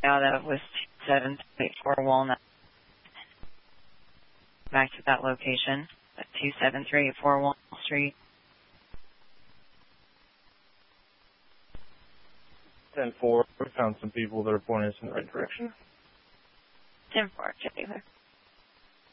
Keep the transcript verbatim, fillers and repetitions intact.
out of was two seven three four Walnut. Back to that location at two seven three four Walnut Street. ten four, we found some people that are pointing us in the right direction. ten four, Taylor.